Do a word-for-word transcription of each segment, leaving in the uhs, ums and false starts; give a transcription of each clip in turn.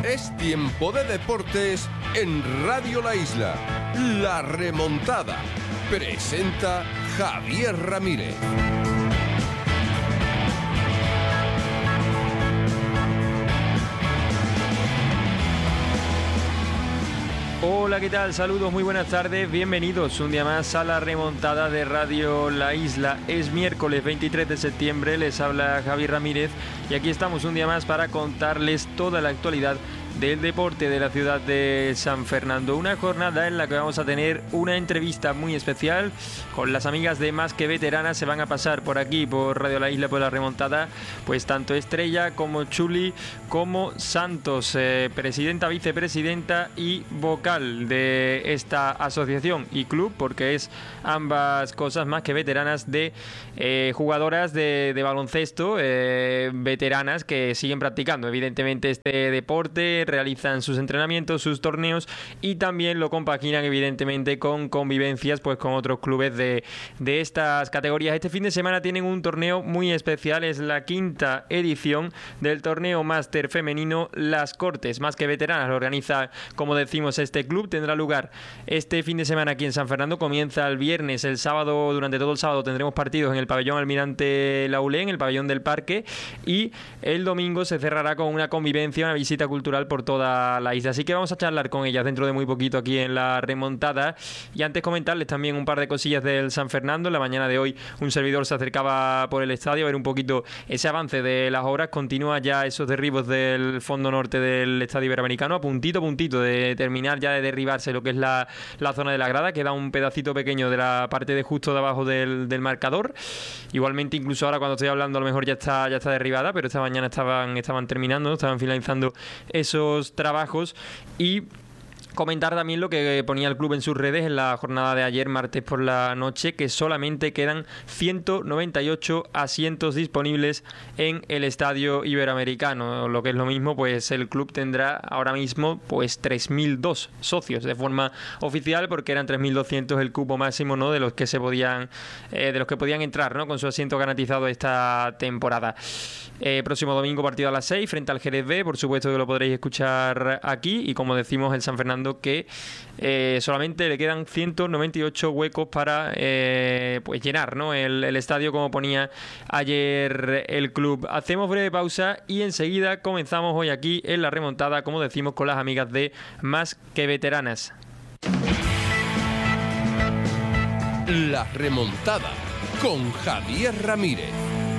Es tiempo de deportes en Radio La Isla. La Remontada. Presenta Javier Ramírez. Hola, ¿qué tal? Saludos, muy buenas tardes, bienvenidos un día más a la remontada de Radio La Isla. Es miércoles veintitrés de septiembre, les habla Javier Ramírez y aquí estamos un día más para contarles toda la actualidad del deporte de la ciudad de San Fernando. Una jornada en la que vamos a tener una entrevista muy especial con las amigas de Más que Veteranas. Se van a pasar por aquí, por Radio La Isla, por la remontada, pues tanto Estrella como Chuli como Santos, eh, presidenta, vicepresidenta y vocal de esta asociación y club, porque es ambas cosas, Más que Veteranas, de eh, jugadoras de, de baloncesto, eh, veteranas que siguen practicando evidentemente este deporte, realizan sus entrenamientos, sus torneos y también lo compaginan evidentemente con convivencias pues con otros clubes de, de estas categorías. Este fin de semana tienen un torneo muy especial, es la quinta edición del torneo máster femenino Las Cortes. Más que Veteranas lo organiza, como decimos, este club. Tendrá lugar este fin de semana aquí en San Fernando, comienza el viernes, el sábado, durante todo el sábado tendremos partidos en el pabellón Almirante Laulén, el pabellón del Parque, y el domingo se cerrará con una convivencia, una visita cultural por toda la isla. Así que vamos a charlar con ellas dentro de muy poquito aquí en la remontada. Y antes comentarles también un par de cosillas del San Fernando. En la mañana de hoy un servidor se acercaba por el estadio a ver un poquito ese avance de las obras. Continúa ya esos derribos del fondo norte del estadio iberoamericano, a puntito a puntito de terminar ya de derribarse lo que es la, la zona de la grada. Queda un pedacito pequeño de la parte de justo de abajo del, del marcador. Igualmente, incluso ahora cuando estoy hablando a lo mejor ya está, ya está derribada, pero esta mañana estaban, estaban terminando, estaban finalizando esos trabajos. Y comentar también lo que ponía el club en sus redes en la jornada de ayer, martes por la noche, que solamente quedan ciento noventa y ocho asientos disponibles en el estadio iberoamericano. Lo que es lo mismo, pues el club tendrá ahora mismo pues tres mil dos socios de forma oficial, porque eran tres mil doscientos el cupo máximo, ¿no?, de los que se podían eh, de los que podían entrar, ¿no?, con su asiento garantizado esta temporada. Eh, próximo domingo partido a las seis frente al Jerez B, por supuesto que lo podréis escuchar aquí. Y como decimos, el San Fernando que eh, solamente le quedan ciento noventa y ocho huecos para eh, pues llenar, ¿no?, el, el estadio, como ponía ayer el club. Hacemos breve pausa y enseguida comenzamos hoy aquí en la remontada, como decimos, con las amigas de Más que Veteranas. La remontada con Javier Ramírez.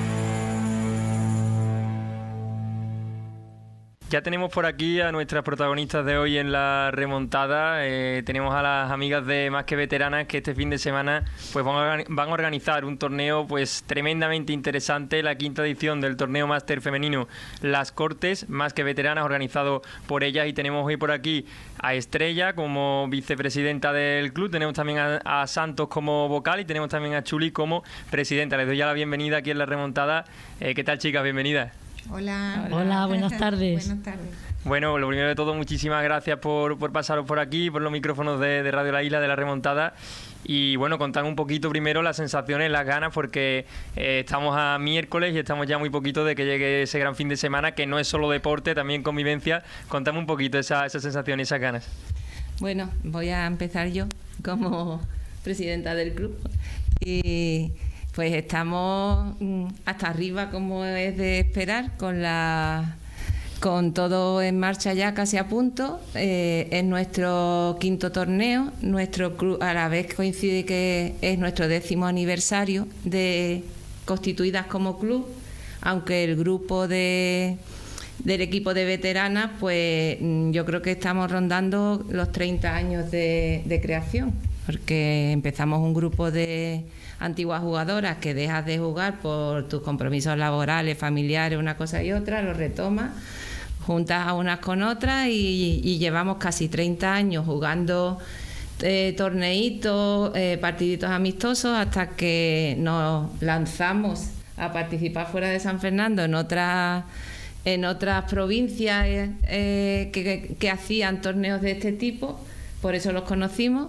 Ya tenemos por aquí a nuestras protagonistas de hoy en la remontada. Eh, tenemos a las amigas de Más que Veteranas, que este fin de semana pues van a, van a organizar un torneo pues tremendamente interesante, la quinta edición del torneo máster femenino Las Cortes, Más que Veteranas, organizado por ellas. Y tenemos hoy por aquí a Estrella como vicepresidenta del club, tenemos también a, a Santos como vocal y tenemos también a Chuli como presidenta. Les doy ya la bienvenida aquí en la remontada. Eh, ¿Qué tal, chicas? Bienvenidas. Hola. Hola, Hola, buenas tardes. Buenas tardes. Bueno, lo primero de todo, muchísimas gracias por, por pasaros por aquí, por los micrófonos de, de Radio La Isla, de la remontada. Y bueno, contar un poquito primero las sensaciones, las ganas, porque eh, estamos a miércoles y estamos ya muy poquito de que llegue ese gran fin de semana, que no es solo deporte, también convivencia. Contame un poquito esa, esa sensación y esas ganas. Bueno, voy a empezar yo como presidenta del club. Y pues estamos hasta arriba, como es de esperar, con la con todo en marcha ya, casi a punto. Eh, es nuestro quinto torneo, nuestro club, a la vez coincide que es nuestro décimo aniversario de constituidas como club, aunque el grupo de del equipo de veteranas, pues yo creo que estamos rondando los treinta años de, de creación, porque empezamos un grupo de antiguas jugadoras que dejas de jugar por tus compromisos laborales, familiares, una cosa y otra, lo retomas, juntas a unas con otras y, y llevamos casi treinta años jugando eh, torneitos, eh, partiditos amistosos, hasta que nos lanzamos a participar fuera de San Fernando en otras en otras provincias eh, que, que, que hacían torneos de este tipo, por eso los conocimos.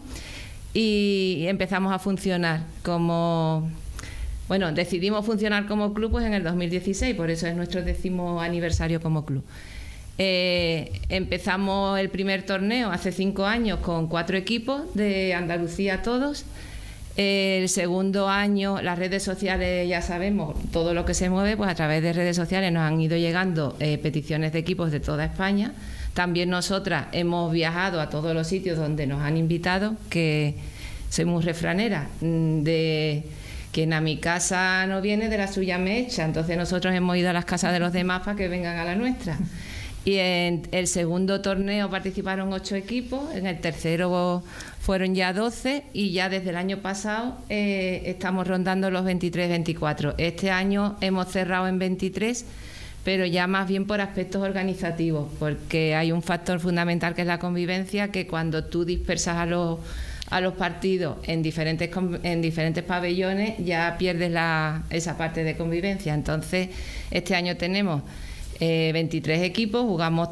Y empezamos a funcionar como... Bueno, decidimos funcionar como club pues en el dos mil dieciséis, por eso es nuestro décimo aniversario como club. Eh, empezamos el primer torneo hace cinco años con cuatro equipos de Andalucía todos. El segundo año, las redes sociales, ya sabemos, todo lo que se mueve, pues a través de redes sociales nos han ido llegando eh, peticiones de equipos de toda España. También nosotras hemos viajado a todos los sitios donde nos han invitado, que soy muy refranera, de quien a mi casa no viene, de la suya me echa. Entonces nosotros hemos ido a las casas de los demás para que vengan a la nuestra. Y en el segundo torneo participaron ocho equipos, en el tercero fueron ya doce y ya desde el año pasado eh, estamos rondando los veintitrés veinticuatro. Este año hemos cerrado en veintitrés, pero ya más bien por aspectos organizativos, porque hay un factor fundamental que es la convivencia, que cuando tú dispersas a los, a los partidos en diferentes, en diferentes pabellones ya pierdes la, esa parte de convivencia. Entonces este año tenemos Eh, veintitrés equipos, jugamos